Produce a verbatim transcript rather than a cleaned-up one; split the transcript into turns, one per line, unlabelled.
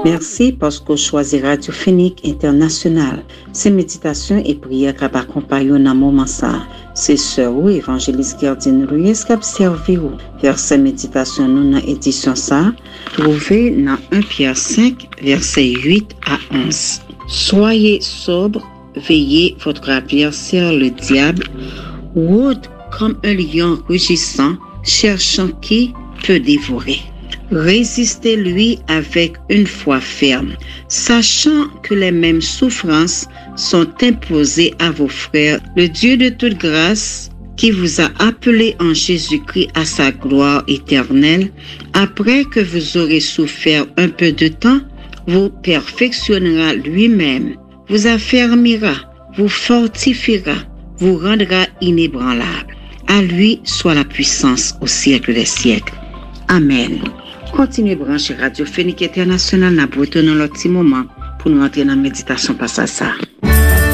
Merci parce que vous choisissez Radio Phoenix International. Ces méditations et prières qui accompagnent dans moment ça. C'est sœur ou évangéliste Gerdine Ruiz qui a servi ou verset méditation nous dans édition ça. Trouvez dans premier Pierre cinq verset huit à onze. Soyez sobres, veillez votre adversaire le diable rôde comme un lion rugissant, cherchant qui peut dévorer. Résistez-lui avec une foi ferme, sachant que les mêmes souffrances sont imposées à vos frères. Le Dieu de toute grâce, qui vous a appelé en Jésus-Christ à sa gloire éternelle, après que vous aurez souffert un peu de temps, vous perfectionnera lui-même, vous affermira, vous fortifiera, vous rendra inébranlable. À lui soit la puissance au siècle des siècles. Amen. Continuez de brancher Radio Phoenix International dans un petit moment pour nous entrer dans la méditation passage ça.